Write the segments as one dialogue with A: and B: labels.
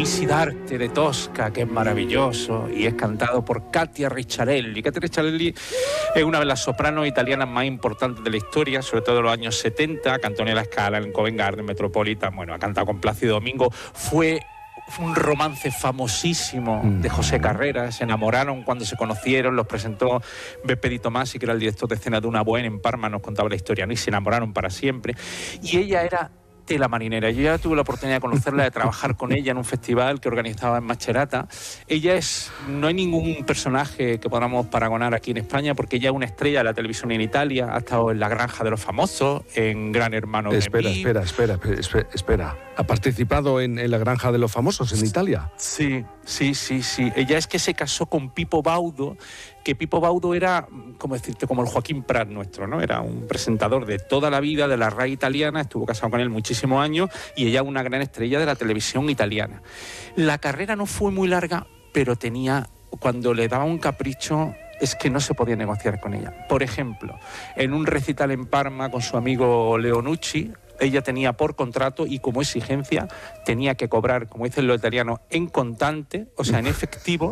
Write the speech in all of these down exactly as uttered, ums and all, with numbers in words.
A: Mi Siddhartha de Tosca, que es maravilloso y es cantado por Katia Ricciarelli. Katia Ricciarelli es una de las sopranos italianas más importantes de la historia, sobre todo en los años setenta, cantó en La Scala, en Covent Garden, Metropolitan, bueno, ha cantado con Plácido Domingo, fue... Fue un romance famosísimo de José Carreras. Se enamoraron cuando se conocieron, los presentó Beppe Di Tomasi, que era el director de escena de Una Buena en Parma, nos contaba la historia, ¿no? Y se enamoraron para siempre. Y ella era tela marinera. Yo ya tuve la oportunidad de conocerla, de trabajar con ella en un festival que organizaba en Macerata. Ella es, no hay ningún personaje que podamos paragonar aquí en España, porque ella es una estrella de la televisión en Italia, ha estado en La Granja de los Famosos, en Gran Hermano.
B: Espera, espera, espera, espera, espera. ¿Ha participado en, en La Granja de los Famosos en Italia?
A: Sí, sí, sí, sí. Ella es que se casó con Pippo Baudo, que Pippo Baudo era, como decirte, como el Joaquín Prat nuestro, ¿no? Era un presentador de toda la vida de la R A I italiana, estuvo casado con él muchísimos años y ella una gran estrella de la televisión italiana. La carrera no fue muy larga, pero tenía, cuando le daba un capricho, es que no se podía negociar con ella. Por ejemplo, en un recital en Parma con su amigo Leonucci, ella tenía por contrato y como exigencia tenía que cobrar, como dicen los italianos, en contante, o sea, en efectivo,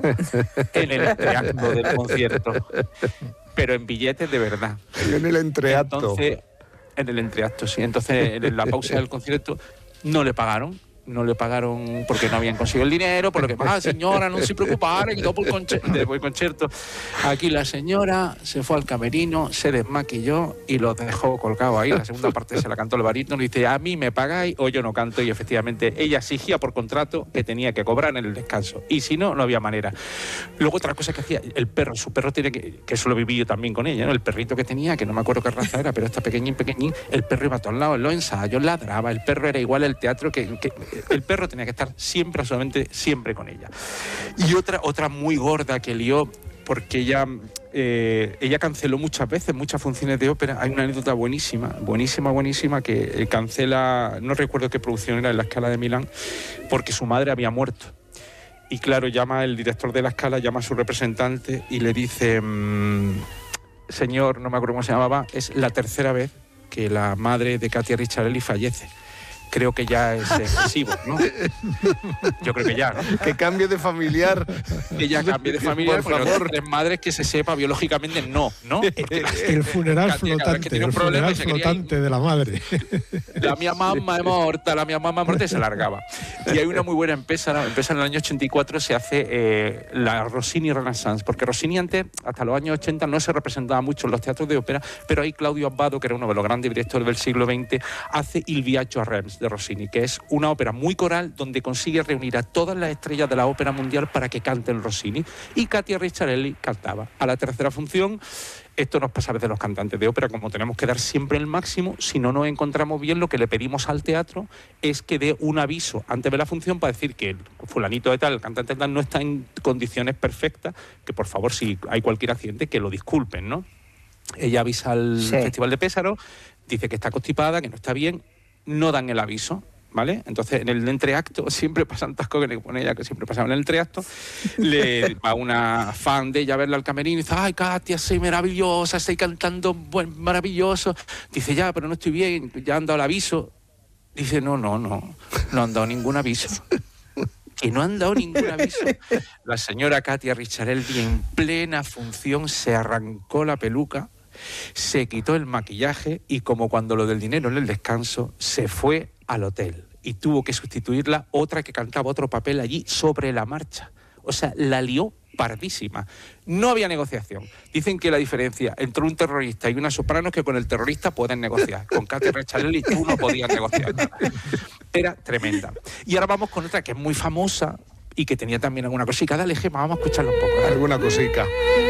A: en el entreacto del concierto, pero en billetes de verdad.
B: Y en el entreacto.
A: Entonces, en el entreacto, sí. Entonces, en la pausa del concierto no le pagaron. No le pagaron porque no habían conseguido el dinero, por lo que, ah, señora, no se preocupara, quedó por el concierto. Aquí la señora se fue al camerino, se desmaquilló y lo dejó colgado ahí. La segunda parte se la cantó el barítono y dice, a mí me pagáis o yo no canto. Y efectivamente ella exigía por contrato que tenía que cobrar en el descanso. Y si no, no había manera. Luego otra cosa que hacía, el perro, su perro tiene que, que eso lo viví yo también con ella, ¿no? El perrito que tenía, que no me acuerdo qué raza era, pero está pequeñín, pequeñín, el perro iba a todos lados, en los ensayos, ladraba, el perro era igual al teatro que... que el perro tenía que estar siempre, absolutamente siempre con ella. Y otra, otra muy gorda que lió, porque ella, eh, ella canceló muchas veces, muchas funciones de ópera. Hay una anécdota buenísima, buenísima, buenísima, que cancela, no recuerdo qué producción era, en La Scala de Milán, porque su madre había muerto. Y claro, llama el director de La Scala, llama a su representante y le dice, mmm, señor, no me acuerdo cómo se llamaba, es la tercera vez que la madre de Katia Ricciarelli fallece. Creo que ya es excesivo, ¿no? Yo creo que ya, ¿no?
B: Que cambie de familiar.
A: Que ya cambie de familiar, por favor. Tres madres que se sepa biológicamente no, ¿no?
C: El funeral flotante, el funeral flotante de la madre.
A: La mía mamá es morta, la mía mamá es morta, y se largaba. Y hay una muy buena empresa, ¿no? Empresa en el año ochenta y cuatro, se hace eh, la Rossini Renaissance, porque Rossini antes, hasta los años ochenta, no se representaba mucho en los teatros de ópera, pero ahí Claudio Abbado, que era uno de los grandes directores del siglo veinte, hace Il Viaggio a Reims, de Rossini, que es una ópera muy coral donde consigue reunir a todas las estrellas de la ópera mundial para que canten Rossini. Y Katia Ricciarelli cantaba. A la tercera función, esto nos pasa a veces los cantantes de ópera, como tenemos que dar siempre el máximo, si no nos encontramos bien, lo que le pedimos al teatro es que dé un aviso antes de la función para decir que el fulanito de tal, el cantante de tal, no está en condiciones perfectas, que por favor, si hay cualquier accidente, que lo disculpen, ¿no? Ella avisa al sí. Festival de Pesaro, dice que está constipada, que no está bien, no dan el aviso, ¿vale? Entonces, en el entreacto, siempre pasan tantas cosas que pone ella, que siempre pasaban en el entreacto, le va una fan de ella a verla al camerino y dice, ay, Katia, soy maravillosa, estoy cantando buen, maravilloso. Dice, ya, pero no estoy bien, ya han dado el aviso. Dice, no, no, no, no han dado ningún aviso. Que no han dado ningún aviso. La señora Katia Ricciarelli, en plena función, se arrancó la peluca, se quitó el maquillaje y, como cuando lo del dinero en el descanso, se fue al hotel y tuvo que sustituirla otra que cantaba otro papel allí sobre la marcha. O sea, la lió pardísima. No había negociación. Dicen que la diferencia entre un terrorista y una soprano es que con el terrorista pueden negociar. Con Katia Ricciarelli tú no podías negociar nada. Era tremenda. Y ahora vamos con otra que es muy famosa y que tenía también alguna cosica. Dale, Gemma, vamos a escucharla un poco. Dale.
B: Alguna cosica.